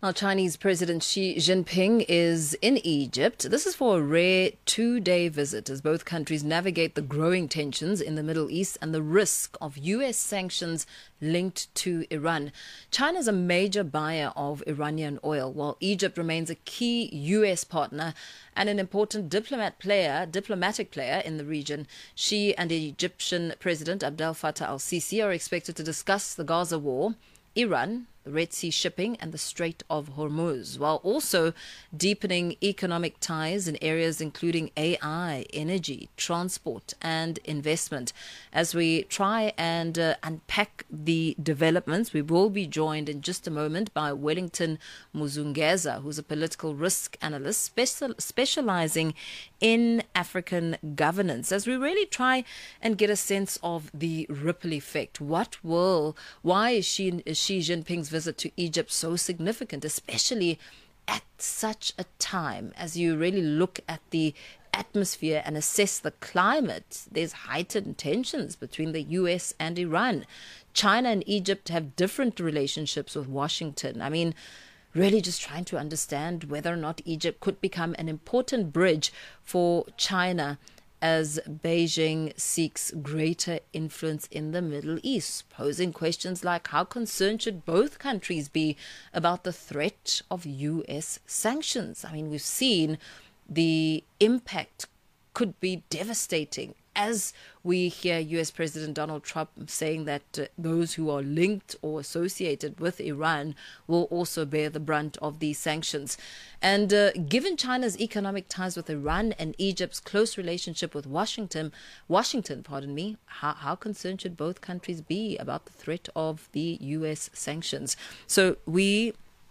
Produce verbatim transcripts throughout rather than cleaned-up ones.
Now, Chinese President Xi Jinping is in Egypt. This is for a rare two-day visit as both countries navigate the growing tensions in the Middle East and the risk of U S sanctions linked to Iran. China is a major buyer of Iranian oil, while Egypt remains a key U S partner and an important diplomat player, diplomatic player in the region. Xi and Egyptian President Abdel Fattah al-Sisi are expected to discuss the Gaza war, Iran, the Red Sea shipping and the Strait of Hormuz, while also deepening economic ties in areas including A I, energy, transport and investment. As we try and uh, unpack the developments, we will be joined in just a moment by Wellington Muzungeza, who's a political risk analyst special, specializing in African governance, as we really try and get a sense of the ripple effect. What will, why is Xi, Xi Jinping's visit to Egypt so significant, especially at such a time as you really look at the atmosphere and assess the climate? There's heightened tensions between the U S and Iran. China and Egypt have different relationships with Washington. I mean, really just trying to understand whether or not Egypt could become an important bridge for China as Beijing seeks greater influence in the Middle East, posing questions like how concerned should both countries be about the threat of U S sanctions. I mean, we've seen the impact could be devastating as we hear U S President Donald Trump saying that uh, those who are linked or associated with Iran will also bear the brunt of these sanctions. And uh, given China's economic ties with Iran and Egypt's close relationship with Washington, Washington, pardon me, how, how concerned should both countries be about the threat of the U S sanctions? So we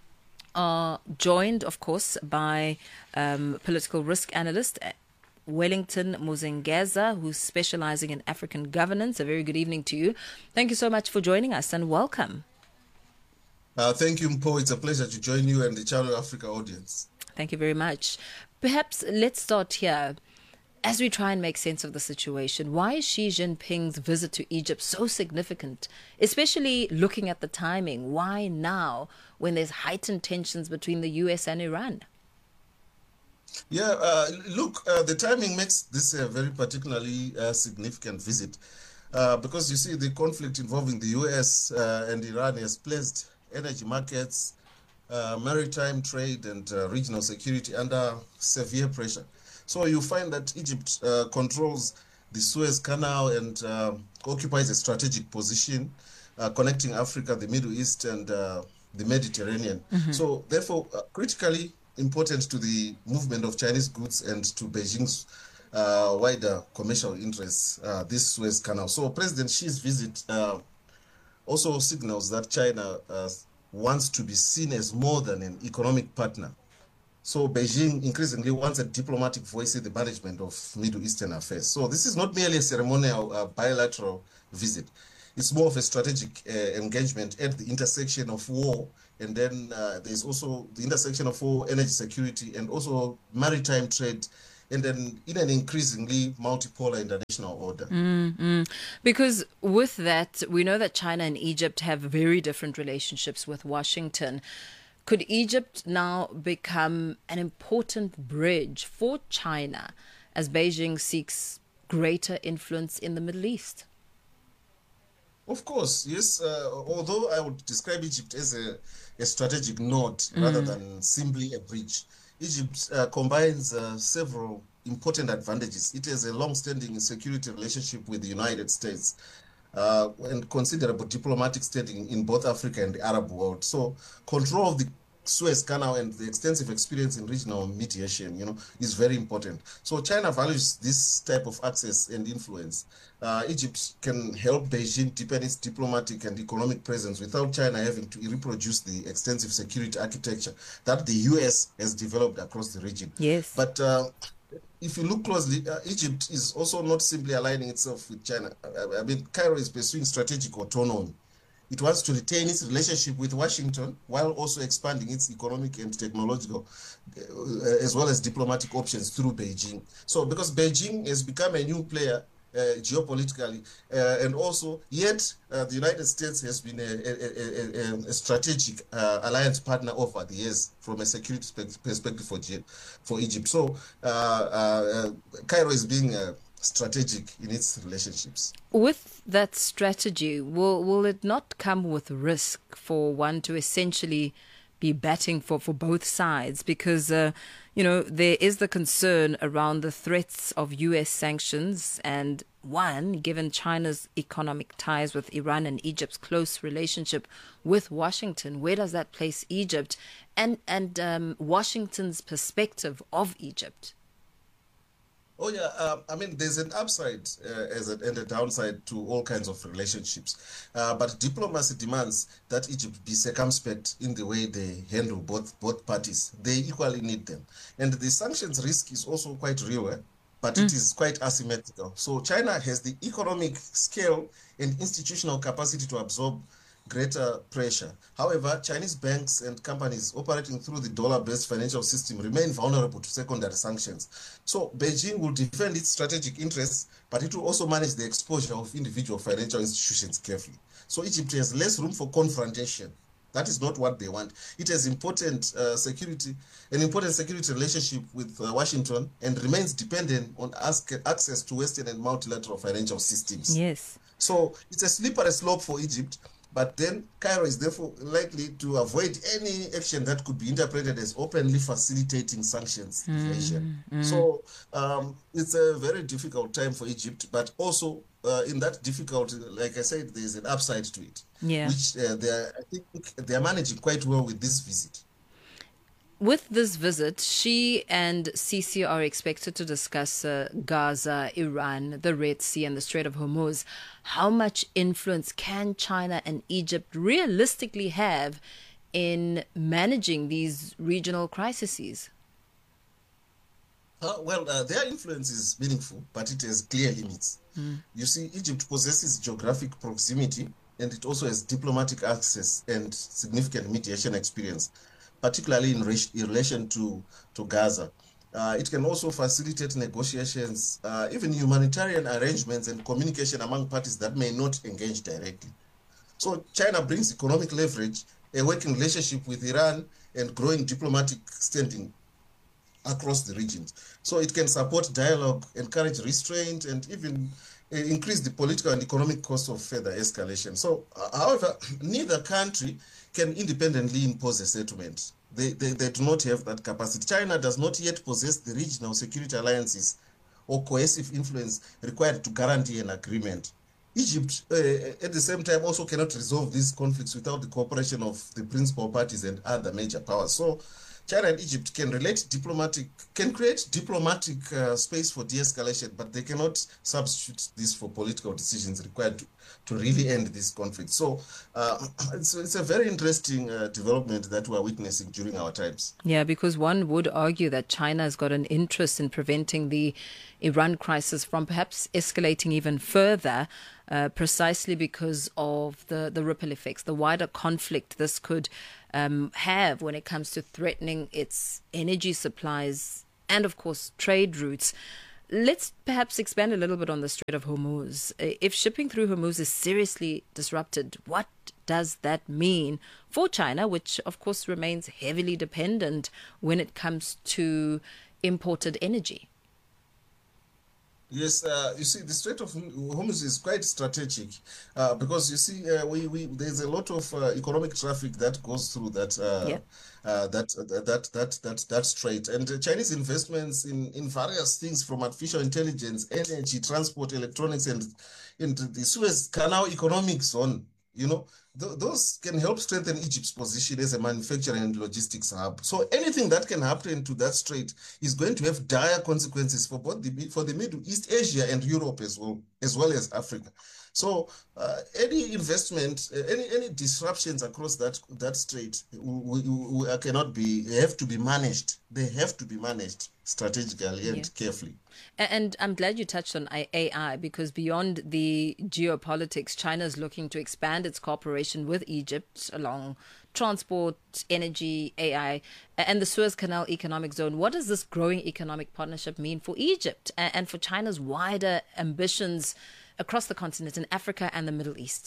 are joined, of course, by um, political risk analyst Wellington Muzungeza, who's specializing in African governance. A very good evening to you. Thank you so much for joining us and welcome. Uh, thank you, Mpo. It's a pleasure to join you and the Channel Africa audience. Thank you very much. Perhaps let's start here. As we try and make sense of the situation, why is Xi Jinping's visit to Egypt so significant, especially looking at the timing? Why now, when there's heightened tensions between the U S and Iran? Yeah, uh, look, uh, the timing makes this a very particularly uh, significant visit uh, because you see the conflict involving the U S uh, and Iran has placed energy markets, uh, maritime trade and uh, regional security under severe pressure. So you find that Egypt uh, controls the Suez Canal and uh, occupies a strategic position uh, connecting Africa, the Middle East and uh, the Mediterranean. Mm-hmm. So therefore, uh, critically important to the movement of Chinese goods and to Beijing's uh, wider commercial interests, uh, this Suez Canal. So President Xi's visit uh, also signals that China uh, wants to be seen as more than an economic partner. So Beijing increasingly wants a diplomatic voice in the management of Middle Eastern affairs. So this is not merely a ceremonial uh, bilateral visit. It's more of a strategic uh, engagement at the intersection of war, and then uh, there's also the intersection of war, energy security, and also maritime trade, and then in an increasingly multipolar international order. Mm-hmm. Because with that, we know that China and Egypt have very different relationships with Washington. Could Egypt now become an important bridge for China as Beijing seeks greater influence in the Middle East? Of course, yes. Uh, although I would describe Egypt as a, a strategic node mm. rather than simply a bridge, Egypt uh, combines uh, several important advantages. It has a long-standing security relationship with the United States uh, and considerable diplomatic standing in both Africa and the Arab world. So control of the Suez Canal and the extensive experience in regional mediation, you know, is very important. So China values this type of access and influence. Uh, Egypt can help Beijing deepen its diplomatic and economic presence without China having to reproduce the extensive security architecture that the U S has developed across the region. Yes. But uh, if you look closely, uh, Egypt is also not simply aligning itself with China. I, I mean, Cairo is pursuing strategic autonomy. It wants to retain its relationship with Washington while also expanding its economic and technological uh, as well as diplomatic options through Beijing. So because Beijing has become a new player uh, geopolitically, uh, and also yet uh, the United States has been a, a, a, a strategic uh, alliance partner over the years from a security perspective for, for Egypt. So uh, uh, Cairo is being uh, strategic in its relationships. With that strategy, will will it not come with risk for one to essentially be batting for, for both sides? Because, uh, you know, there is the concern around the threats of U S sanctions. And one, given China's economic ties with Iran and Egypt's close relationship with Washington, where does that place Egypt and, and um, Washington's perspective of Egypt? Oh, yeah. Uh, I mean, there's an upside uh, as a, and a downside to all kinds of relationships. Uh, but diplomacy demands that Egypt be circumspect in the way they handle both both parties. They equally need them. And the sanctions risk is also quite real, eh? But mm. it is quite asymmetrical. So China has the economic scale and institutional capacity to absorb greater pressure. However, Chinese banks and companies operating through the dollar-based financial system remain vulnerable to secondary sanctions. So Beijing will defend its strategic interests, but it will also manage the exposure of individual financial institutions carefully. So Egypt has less room for confrontation. That is not what they want. It has important uh, security, an important security relationship with uh, Washington, and remains dependent on access to Western and multilateral financial systems. Yes. So it's a slippery slope for Egypt. But then Cairo is therefore likely to avoid any action that could be interpreted as openly facilitating sanctions evasion. Mm, mm. So um, it's a very difficult time for Egypt, but also uh, in that difficulty, like I said, there's an upside to it, yeah. which uh, they are, I think they are managing quite well with this visit. With this visit, Xi and Sisi are expected to discuss uh, Gaza, Iran, the Red Sea and the Strait of Hormuz. How much influence can China and Egypt realistically have in managing these regional crises? Uh, well, uh, their influence is meaningful, but it has clear limits. Mm. You see, Egypt possesses geographic proximity, and it also has diplomatic access and significant mediation experience, particularly in, re in relation to, to Gaza. Uh, it can also facilitate negotiations, uh, even humanitarian arrangements and communication among parties that may not engage directly. So China brings economic leverage, a working relationship with Iran, and growing diplomatic standing across the regions. So it can support dialogue, encourage restraint, and even uh, increase the political and economic cost of further escalation. So, uh, however, neither country can independently impose a settlement. They, they, they do not have that capacity. China does not yet possess the regional security alliances or coercive influence required to guarantee an agreement. Egypt, uh, at the same time, also cannot resolve these conflicts without the cooperation of the principal parties and other major powers. So China and Egypt can relate diplomatic, can create diplomatic uh, space for de-escalation, but they cannot substitute this for political decisions required to, to really end this conflict. So uh, it's, it's a very interesting uh, development that we're witnessing during our times. Yeah, because one would argue that China has got an interest in preventing the Iran crisis from perhaps escalating even further, uh, precisely because of the, the ripple effects, the wider conflict this could um, have when it comes to threatening its energy supplies and, of course, trade routes. Let's perhaps expand a little bit on the Strait of Hormuz. If shipping through Hormuz is seriously disrupted, what does that mean for China, which, of course, remains heavily dependent when it comes to imported energy? Yes, uh, you see, the Strait of Hormuz is quite strategic uh, because you see, uh, we, we there's a lot of uh, economic traffic that goes through that uh, yeah. uh, that, uh, that that that that strait, and uh, Chinese investments in in various things from artificial intelligence, energy, transport, electronics, and into the Suez Canal economic zone. You know, th those can help strengthen Egypt's position as a manufacturing and logistics hub. So anything that can happen to that strait is going to have dire consequences for both the for the Middle East, Asia, and Europe as well, as well as Africa. So uh, any investment, uh, any any disruptions across that that strait we, we, we cannot be, have to be managed. They have to be managed strategically and Yeah. carefully. And I'm glad you touched on A I because beyond the geopolitics, China is looking to expand its cooperation with Egypt along transport, energy, A I, and the Suez Canal Economic Zone. What does this growing economic partnership mean for Egypt and for China's wider ambitions across the continent in Africa and the Middle East?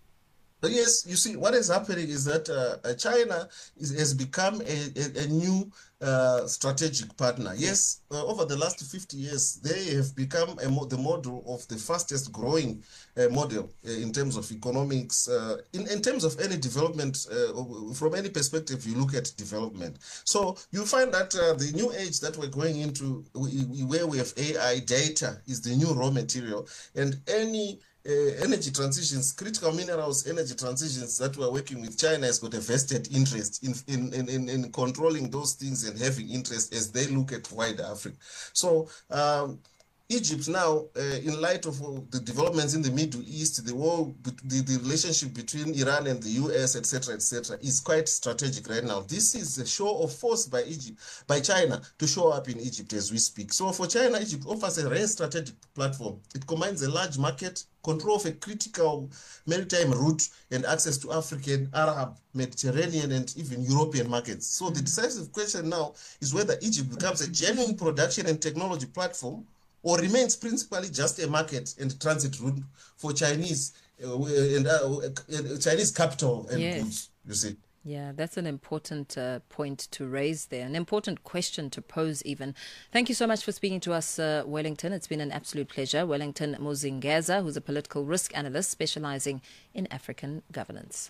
Yes, you see, what is happening is that uh, China is, has become a, a, a new uh, strategic partner. Yes, uh, over the last fifty years, they have become a mo the model of the fastest growing uh, model uh, in terms of economics, uh, in, in terms of any development, uh, from any perspective you look at development. So you find that uh, the new age that we're going into, we, we, where we have A I, data is the new raw material, and any Uh, energy transitions, critical minerals, energy transitions that we're working with, China has got a vested interest in, in, in, in controlling those things and having interest as they look at wider Africa. So um, Egypt now, uh, in light of uh, the developments in the Middle East, the war, the, the relationship between Iran and the U S, et cetera, et cetera, is quite strategic right now. This is a show of force by Egypt, by China, to show up in Egypt as we speak. So for China, Egypt offers a very strategic platform. It combines a large market, control of a critical maritime route, and access to African, Arab, Mediterranean, and even European markets. So the decisive question now is whether Egypt becomes a genuine production and technology platform or remains principally just a market and transit route for Chinese uh, and uh, Chinese capital and Yes. goods, you see. Yeah, that's an important uh, point to raise there, an important question to pose even. Thank you so much for speaking to us, uh, Wellington. It's been an absolute pleasure. Wellington Muzingeza, who's a political risk analyst specializing in African governance.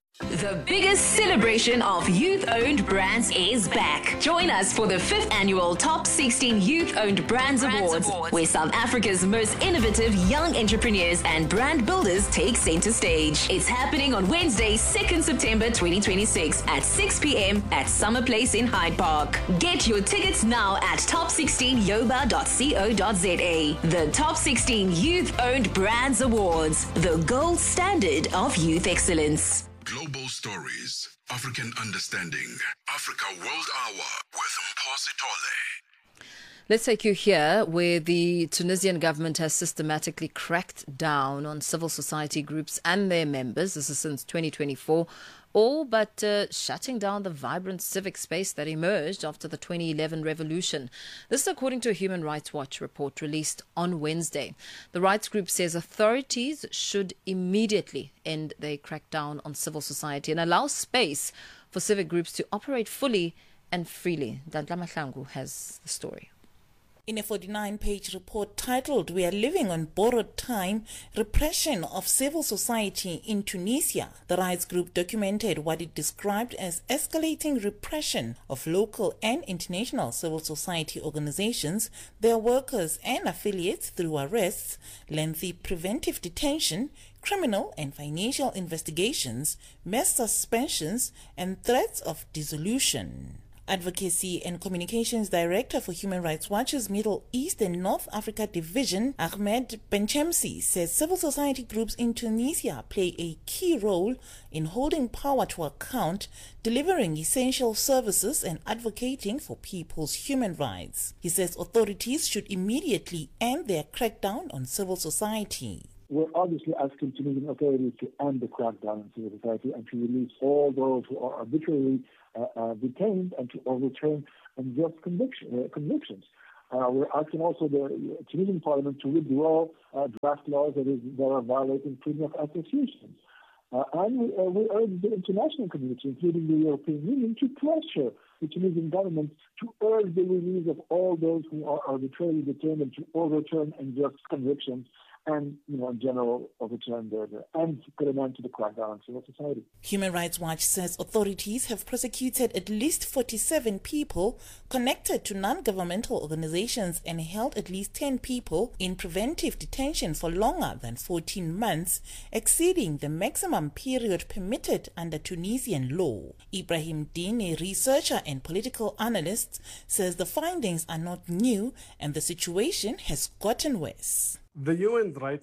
The biggest celebration of youth-owned brands is back. Join us for the fifth annual Top sixteen Youth-Owned Brands, brands Awards, Awards, where South Africa's most innovative young entrepreneurs and brand builders take center stage. It's happening on Wednesday, second September twenty twenty-six at six p.m. at Summer Place in Hyde Park. Get your tickets now at top sixteen yoba dot co dot za. The Top sixteen Youth-Owned Brands Awards, the gold standard of youth excellence. Global Stories, African Understanding, Africa World Hour with Mphosi Tole. Let's take you here, where the Tunisian government has systematically cracked down on civil society groups and their members. This is since twenty twenty-four, all but uh, shutting down the vibrant civic space that emerged after the twenty eleven revolution. This is according to a Human Rights Watch report released on Wednesday. The rights group says authorities should immediately end their crackdown on civil society and allow space for civic groups to operate fully and freely. Dantla Mahlangu has the story. In a forty-nine page report titled "We are Living on Borrowed Time, Repression of Civil Society in Tunisia," the rights group documented what it described as escalating repression of local and international civil society organizations, their workers and affiliates through arrests, lengthy preventive detention, criminal and financial investigations, mass suspensions, and threats of dissolution. Advocacy and Communications Director for Human Rights Watch's Middle East and North Africa Division, Ahmed Benchemsi, says civil society groups in Tunisia play a key role in holding power to account, delivering essential services and advocating for people's human rights. He says authorities should immediately end their crackdown on civil society. We're obviously asking Tunisian authorities to end the crackdown on civil society and to release all those who are arbitrarily uh, uh, detained and to overturn unjust conviction, uh, convictions. Uh, we're asking also the Tunisian parliament to withdraw uh, draft laws that, is, that are violating freedom of association. Uh, and we, uh, we urge the international community, including the European Union, to pressure the Tunisian government to urge the release of all those who are arbitrarily detained and to overturn unjust convictions and, you know, in general, overturn the, the and put an end to the crackdown on civil society. Human Rights Watch says authorities have prosecuted at least forty-seven people connected to non-governmental organizations and held at least ten people in preventive detention for longer than fourteen months, exceeding the maximum period permitted under Tunisian law. Ibrahim Din, a researcher and political analyst, says the findings are not new and the situation has gotten worse. The U N rights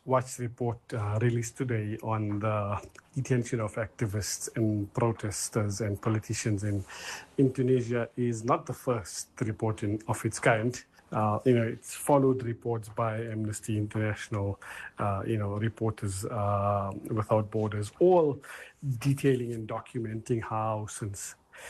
Watch report uh, released today on the detention of activists and protesters and politicians in, in Tunisia is not the first report in, of its kind. Uh, you know, it's followed reports by Amnesty International, uh, you know, Reporters uh, Without Borders, all detailing and documenting how since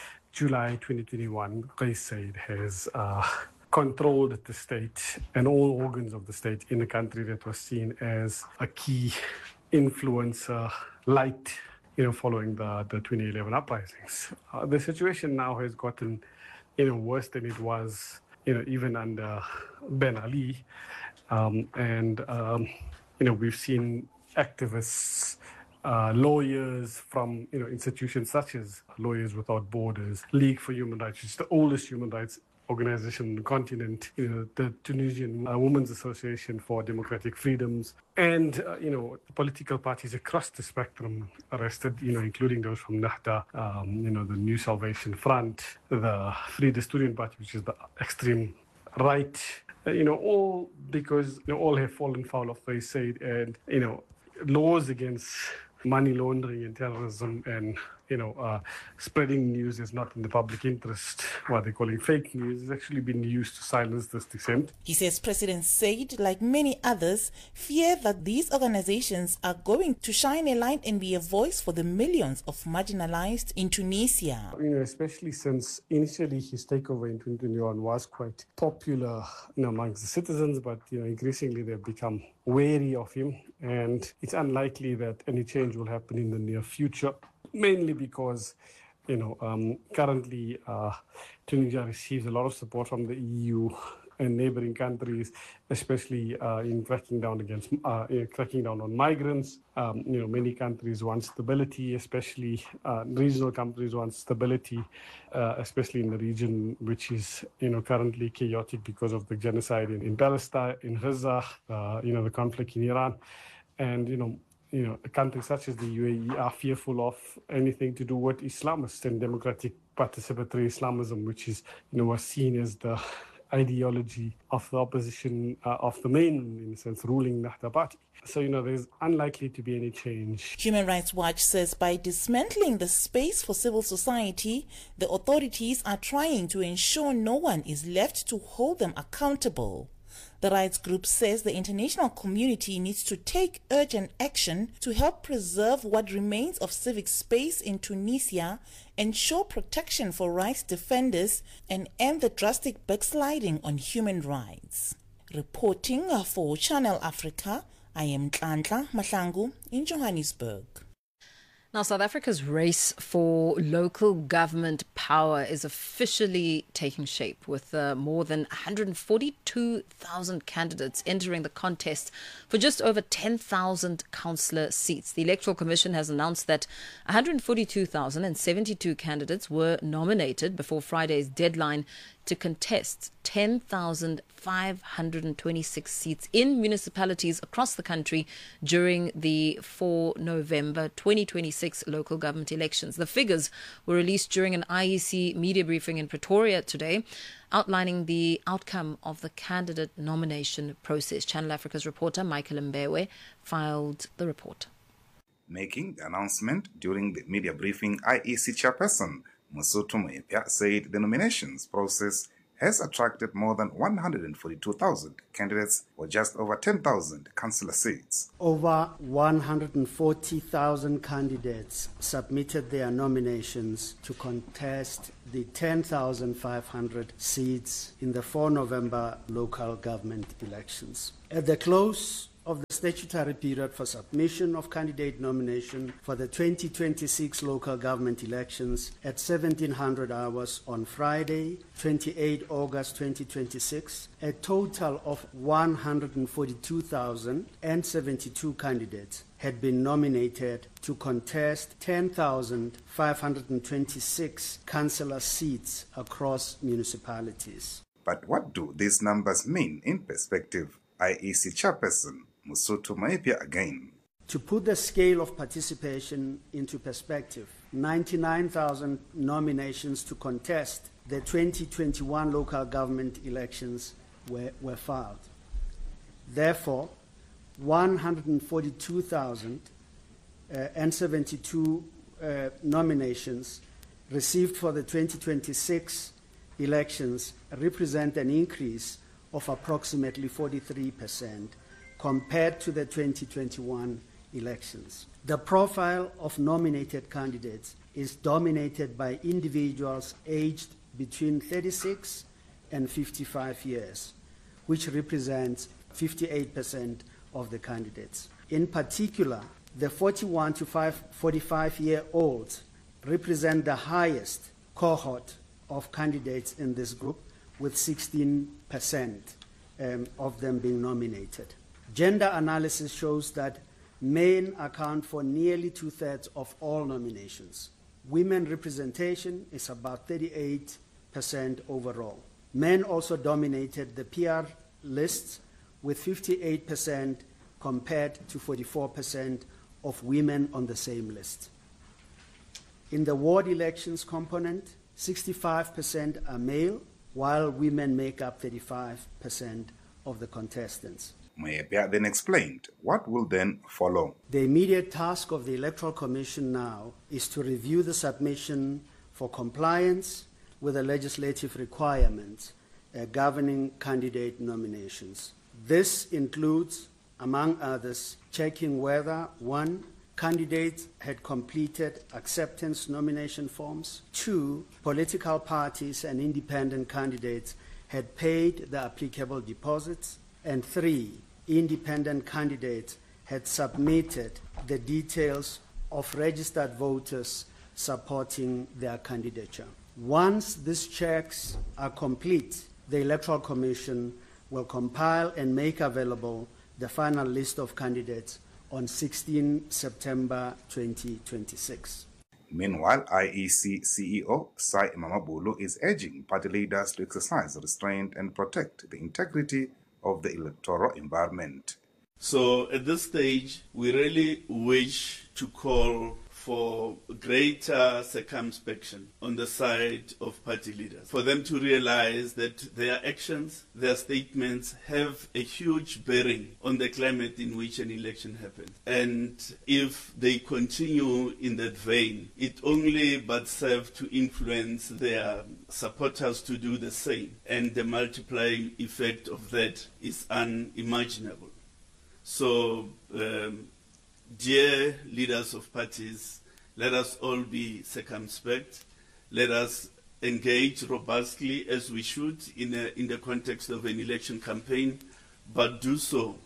July twenty twenty-one, Qais Said has uh, controlled the state and all organs of the state in a country that was seen as a key influencer, light, you know, following the, the twenty eleven uprisings. Uh, the situation now has gotten, you know, worse than it was, you know, even under Ben Ali. Um, and, um, you know, we've seen activists, uh, lawyers from, you know, institutions such as Lawyers Without Borders, League for Human Rights, which is the oldest human rights organization on the continent, you know, the Tunisian uh, Women's Association for Democratic Freedoms, and, uh, you know, political parties across the spectrum arrested, you know, including those from Nahda, um, you know, the New Salvation Front, the Free the Student Party, which is the extreme right, uh, you know, all because, you know, all have fallen foul of Qais Said, and, you know, laws against money laundering and terrorism and, you know, uh, spreading news is not in the public interest, what they're calling fake news, has actually been used to silence this dissent. He says President Said, like many others, fear that these organizations are going to shine a light and be a voice for the millions of marginalized in Tunisia. You know, especially since initially his takeover in twenty twenty-one was quite popular, you know, amongst the citizens, but, you know, increasingly they've become wary of him, and it's unlikely that any change will happen in the near future. Mainly because, you know, um, currently uh, Tunisia receives a lot of support from the E U and neighboring countries, especially uh, in cracking down against, uh, you know, cracking down on migrants. Um, you know, many countries want stability, especially uh, regional countries want stability, uh, especially in the region, which is, you know, currently chaotic because of the genocide in, in Palestine, in Gaza, uh, you know, the conflict in Iran, and, you know, You know, countries such as the U A E are fearful of anything to do with Islamist and democratic participatory Islamism, which is, you know, was seen as the ideology of the opposition, uh, of the main, in a sense, ruling Nahda party. So, you know, there's unlikely to be any change. Human Rights Watch says by dismantling the space for civil society, the authorities are trying to ensure no one is left to hold them accountable. The rights group says the international community needs to take urgent action to help preserve what remains of civic space in Tunisia, ensure protection for rights defenders, and end the drastic backsliding on human rights. Reporting for Channel Africa, I am Tlantla Mahlangu in Johannesburg. Now, South Africa's race for local government power is officially taking shape, with uh, more than one hundred forty-two thousand candidates entering the contest for just over ten thousand councillor seats. The Electoral Commission has announced that one hundred forty-two thousand seventy-two candidates were nominated before Friday's deadline to contest ten thousand five hundred twenty-six seats in municipalities across the country during the four November twenty twenty-six local government elections. The figures were released during an I E C media briefing in Pretoria today, outlining the outcome of the candidate nomination process. Channel Africa's reporter Michael Mbewe filed the report. Making the announcement during the media briefing, I E C chairperson Mosotho Moepya said the nominations process has attracted more than one hundred forty-two thousand candidates for just over ten thousand councillor seats. Over one hundred forty thousand candidates submitted their nominations to contest the ten thousand five hundred seats in the four November local government elections. At the close of the statutory period for submission of candidate nomination for the twenty twenty-six local government elections at seventeen hundred hours on Friday, twenty-eighth August twenty twenty-six, a total of one hundred forty-two thousand seventy-two candidates had been nominated to contest ten thousand five hundred twenty-six councillor seats across municipalities. But what do these numbers mean in perspective? I E C chairperson Mosotho Moepya again. To put the scale of participation into perspective, ninety-nine thousand nominations to contest the twenty twenty-one local government elections were, were filed. Therefore, one hundred forty-two thousand seventy-two uh, nominations received for the twenty twenty-six elections represent an increase of approximately forty-three percent compared to the twenty twenty-one elections. The profile of nominated candidates is dominated by individuals aged between thirty-six and fifty-five years, which represents fifty-eight percent of the candidates. In particular, the forty-one to forty-five-year-olds represent the highest cohort of candidates in this group, with sixteen percent um, of them being nominated. Gender analysis shows that men account for nearly two-thirds of all nominations. Women representation is about thirty-eight percent overall. Men also dominated the P R lists with fifty-eight percent compared to forty-four percent of women on the same list. In the ward elections component, sixty-five percent are male, while women make up thirty-five percent of the contestants. Moepya then explained what will then follow. The immediate task of the Electoral Commission now is to review the submission for compliance with the legislative requirements uh, governing candidate nominations. This includes, among others, checking whether, one, candidates had completed acceptance nomination forms, two, political parties and independent candidates had paid the applicable deposits, and three, independent candidates had submitted the details of registered voters supporting their candidature. Once these checks are complete, the Electoral Commission will compile and make available the final list of candidates on the sixteenth of September twenty twenty-six. Meanwhile, I E C C E O Sy Mamabolo is urging party leaders to exercise restraint and protect the integrity of the electoral environment. So at this stage, we really wish to call for greater circumspection on the side of party leaders, for them to realize that their actions, their statements have a huge bearing on the climate in which an election happens. And if they continue in that vein, it only but serves to influence their supporters to do the same. And the multiplying effect of that is unimaginable. So, um, dear leaders of parties, let us all be circumspect. Let us engage robustly as we should in, a, in the context of an election campaign, but do so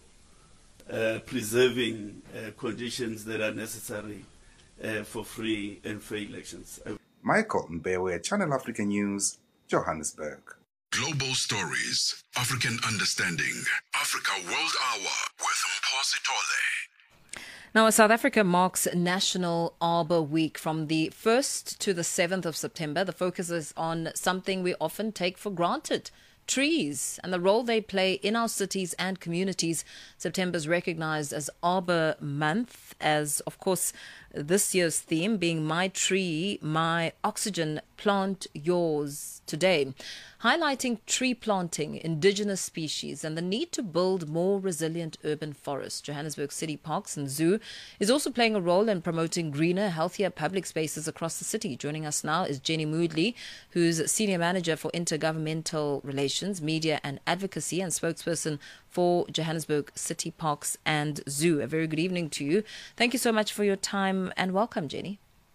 uh, preserving uh, conditions that are necessary uh, for free and fair elections. Michael Mbewe, Channel Africa News, Johannesburg. Global stories, African understanding, Africa World Hour with Mphosi Tole. Now, South Africa marks National Arbor Week from the first to the seventh of September. The focus is on something we often take for granted: trees and the role they play in our cities and communities. September is recognized as Arbor Month, as, of course, this year's theme being My Tree, My Oxygen, Plant Yours today, highlighting tree planting, indigenous species, and the need to build more resilient urban forests. Johannesburg City Parks and Zoo is also playing a role in promoting greener, healthier public spaces across the city. Joining us now is Jenny Moodley, who's Senior Manager for Intergovernmental Relations, Media and Advocacy, and spokesperson for Johannesburg City Parks and Zoo. A very good evening to you. Thank you so much for your time and welcome, Jenny.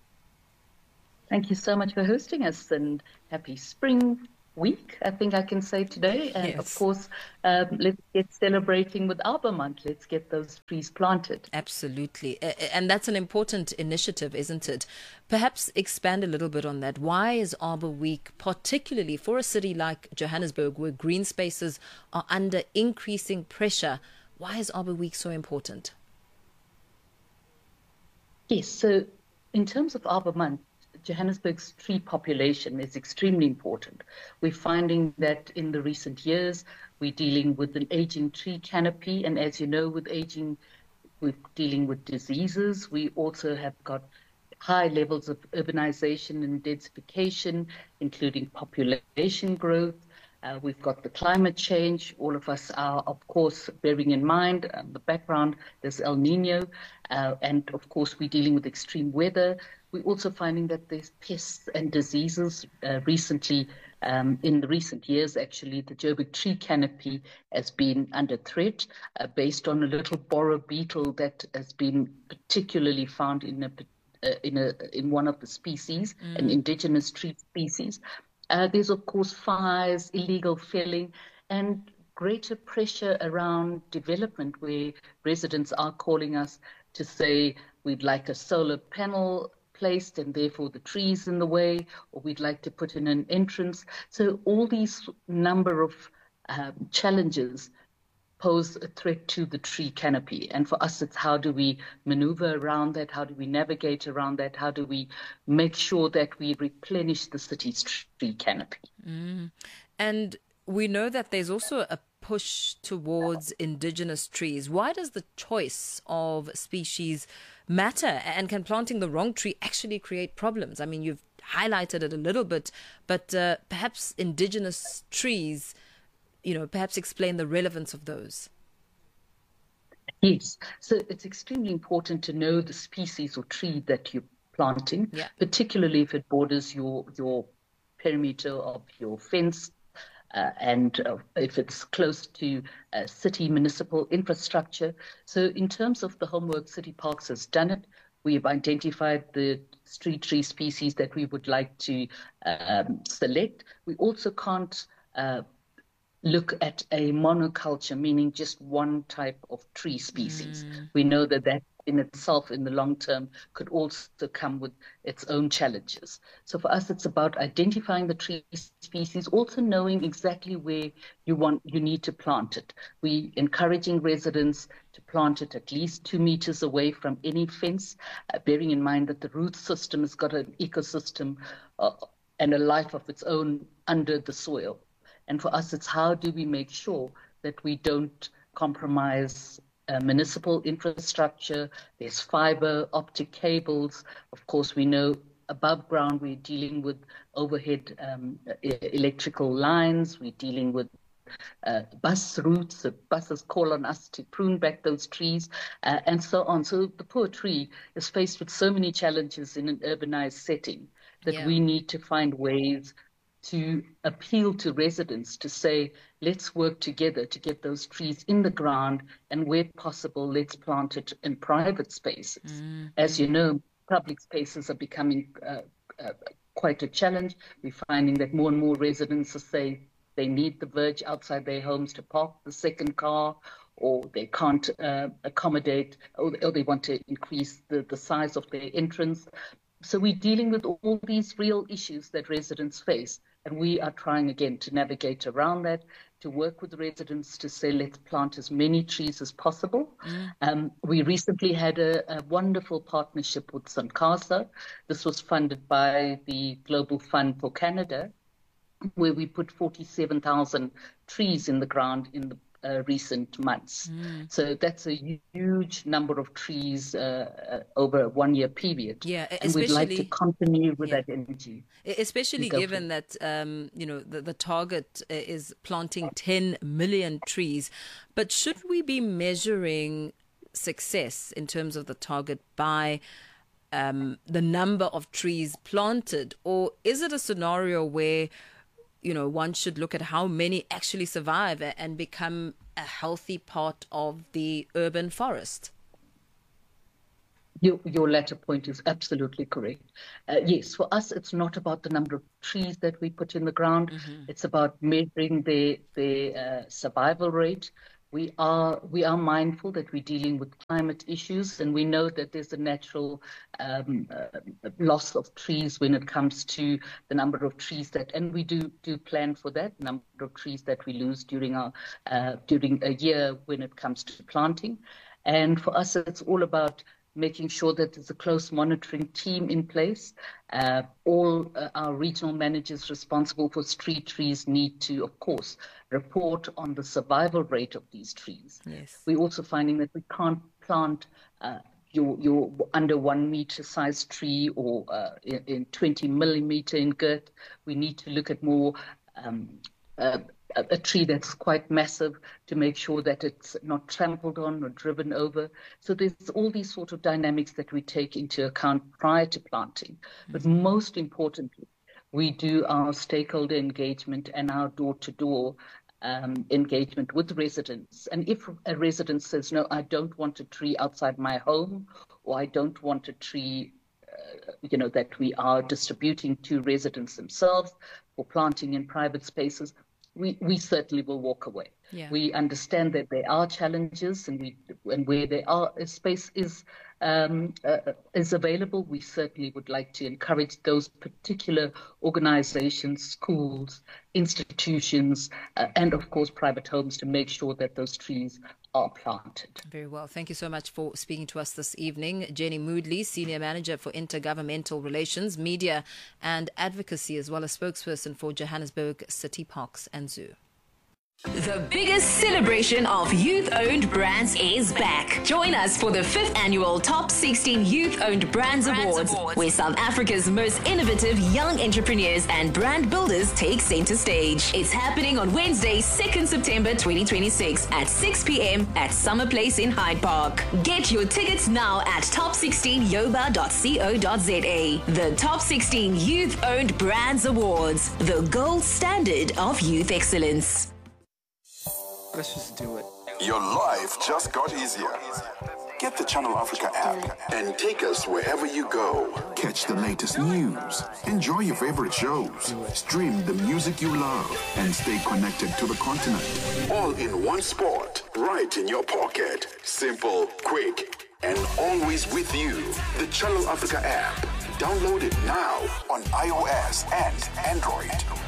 Thank you so much for hosting us, and happy spring week, I think I can say today. And yes. Of course, um, let's get celebrating with Arbor Month. Let's get those trees planted. Absolutely. And that's an important initiative, isn't it? Perhaps expand a little bit on that. Why is Arbor Week, particularly for a city like Johannesburg, where green spaces are under increasing pressure, why is Arbor Week so important? Yes, so in terms of Arbor Month, Johannesburg's tree population is extremely important. We're finding that in the recent years, we're dealing with an aging tree canopy, and as you know, with aging, we're dealing with diseases. We also have got high levels of urbanization and densification, including population growth. Uh, we've got the climate change. All of us are, of course, bearing in mind uh, the background. There's El Nino. Uh, and, of course, we're dealing with extreme weather. We're also finding that there's pests and diseases. Uh, recently, um, in the recent years, actually, the Joburg tree canopy has been under threat uh, based on a little borer beetle that has been particularly found in a uh, in a in one of the species, mm. an indigenous tree species. Uh, there's, of course, fires, illegal felling, and greater pressure around development, where residents are calling us to say we'd like a solar panel placed and therefore the trees in the way, or we'd like to put in an entrance. So all these number of um, challenges pose a threat to the tree canopy. And for us, it's how do we maneuver around that? How do we navigate around that? How do we make sure that we replenish the city's tree canopy? Mm. And we know that there's also a push towards indigenous trees. Why does the choice of species matter? And can planting the wrong tree actually create problems? I mean, you've highlighted it a little bit, but uh, perhaps indigenous trees, you know, perhaps explain the relevance of those. Yes. So it's extremely important to know the species or tree that you're planting, yeah. particularly if it borders your, your perimeter of your fence. Uh, and uh, if it's close to uh, city municipal infrastructure. So in terms of the homework, City Parks has done it. We have identified the street tree species that we would like to um, select. We also can't uh, look at a monoculture, meaning just one type of tree species. Mm. We know that that in itself, in the long term, could also come with its own challenges. So for us, it's about identifying the tree species, also knowing exactly where you want, you need to plant it. We encouraging residents to plant it at least two meters away from any fence, uh, bearing in mind that the root system has got an ecosystem uh, and a life of its own under the soil. And for us, it's how do we make sure that we don't compromise Uh, municipal infrastructure. There's fiber, optic cables. Of course, we know above ground we're dealing with overhead um, e- electrical lines. We're dealing with uh, bus routes. The buses call on us to prune back those trees uh, and so on. So the poor tree is faced with so many challenges in an urbanized setting that yeah. we need to find ways to appeal to residents to say, let's work together to get those trees in the ground, and where possible, let's plant it in private spaces. Mm-hmm. As you know, public spaces are becoming uh, uh, quite a challenge. We're finding that more and more residents are saying they need the verge outside their homes to park the second car, or they can't uh, accommodate, or, or they want to increase the, the size of their entrance. So we're dealing with all these real issues that residents face. And we are trying, again, to navigate around that, to work with residents to say, let's plant as many trees as possible. Mm. Um, we recently had a, a wonderful partnership with SANCASA. This was funded by the Global Fund for Canada, where we put forty-seven thousand trees in the ground in the Uh, recent months. Mm. So that's a huge number of trees uh, uh, over a one-year period. Yeah, and we'd like to continue with yeah. that energy. Especially given that, um, you know, the, the target is planting ten million trees. But should we be measuring success in terms of the target by um, the number of trees planted? Or is it a scenario where, you know, one should look at how many actually survive and become a healthy part of the urban forest? Your, your latter point is absolutely correct. Uh, yes, for us, it's not about the number of trees that we put in the ground. Mm-hmm. It's about measuring the, the uh, survival rate. We are we are mindful that we're dealing with climate issues, and we know that there's a natural um, uh, loss of trees when it comes to the number of trees that, and we do do plan for that number of trees that we lose during our uh, during a year when it comes to planting. And for us, it's all about making sure that there's a close monitoring team in place. Uh, all uh, our regional managers responsible for street trees need to, of course, report on the survival rate of these trees. Yes. We're also finding that we can't plant uh, your, your under one meter size tree or uh, in, in twenty millimeter in girth. We need to look at more um, uh, a, a tree that's quite massive to make sure that it's not trampled on or driven over. So there's all these sort of dynamics that we take into account prior to planting. Mm-hmm. But most importantly, we do our stakeholder engagement and our door-to-door um, engagement with residents. And if a resident says, no, I don't want a tree outside my home, or I don't want a tree uh, you know, that we are distributing to residents themselves for planting in private spaces, we, we certainly will walk away. Yeah. We understand that there are challenges, and we and where there are a space is um, uh, is available, we certainly would like to encourage those particular organizations, schools, institutions, uh, and of course private homes to make sure that those trees are planted. Very well. Thank you so much for speaking to us this evening. Jenny Moodley, Senior Manager for Intergovernmental Relations, Media and Advocacy, as well as spokesperson for Johannesburg City Parks and Zoo. The biggest celebration of youth-owned brands is back. Join us for the fifth annual Top sixteen Youth-Owned Brands, brands Awards, Awards, where South Africa's most innovative young entrepreneurs and brand builders take center stage. It's happening on Wednesday, second September twenty twenty-six at six p.m. at Summer Place in Hyde Park. Get your tickets now at top sixteen yoba dot co dot za. The Top sixteen Youth-Owned Brands Awards, the gold standard of youth excellence. Let's just do it. Your life just got easier. Get the Channel Africa app and take us wherever you go. Catch the latest news, enjoy your favorite shows, stream the music you love, and stay connected to the continent. All in one spot, right in your pocket. Simple, quick, and always with you. The Channel Africa app. Download it now on iOS and Android.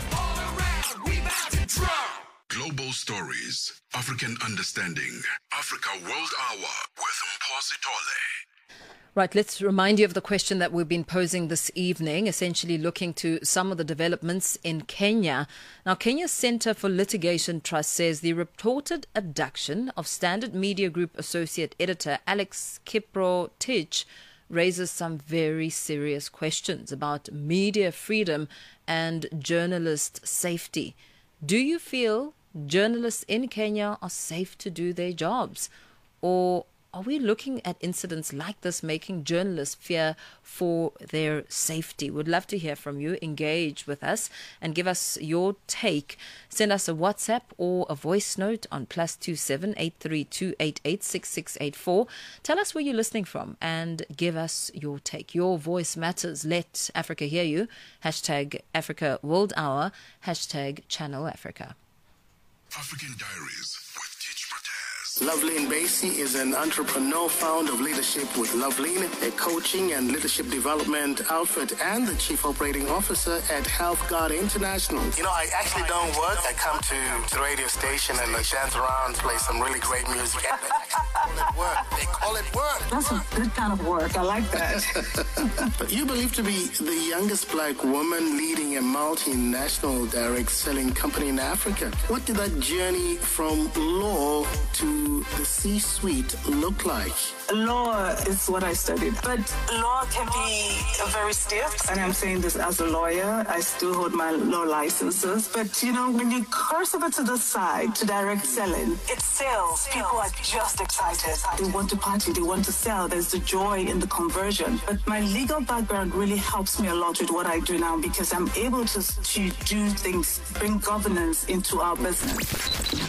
Global Stories, African Understanding, Africa World Hour with Mphosi Tole. Right, let's remind you of the question that we've been posing this evening, essentially looking to some of the developments in Kenya. Now, Kenya's Center for Litigation Trust says the reported abduction of Standard Media Group associate editor Alex Kiprotich raises some very serious questions about media freedom and journalist safety. Do you feel journalists in Kenya are safe to do their jobs? Or are we looking at incidents like this making journalists fear for their safety? Would love to hear from you. Engage with us and give us your take. Send us a WhatsApp or a voice note on plus two seven eight three two eight eight six six eight four. Tell us where you're listening from and give us your take. Your voice matters. Let Africa hear you. Hashtag Africa World Hour. Hashtag Channel Africa. African Diaries with Teach Protez. Loveline Basie is an entrepreneur, founder of Leadership with Loveline, a coaching and leadership development outfit, and the chief operating officer at Health Guard International. You know, I actually don't work. I come to the radio station and I dance around, play some really great music. And they actually call it work. They call it work. That's a good kind of work. I like that. But you believe to be the youngest black woman leading a multinational direct selling company in Africa. What did that journey from law to the C-suite look like? Law is what I studied, but law can be very stiff, and I'm saying this as a lawyer. I still hold my law licenses, but you know, when you curse over to the side to direct selling, it sells. People are just excited. They want to party, they want to sell. There's the joy in the conversion. But my legal background really helps me a lot with what I do now, because I'm able to, to do things, bring governance into our business.